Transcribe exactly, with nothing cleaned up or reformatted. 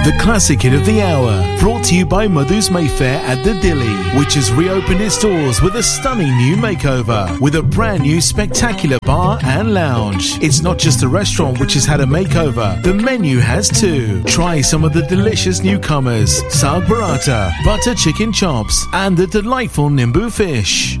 the classic hit of the hour, brought to you by Madhu's Mayfair at the Dilly, which has reopened its doors with a stunning new makeover, with a brand new spectacular bar and lounge. It's not just a restaurant which has had a makeover, the menu has too. Try some of the delicious newcomers, Saag Burrata, butter chicken chops, and the delightful Nimbu fish.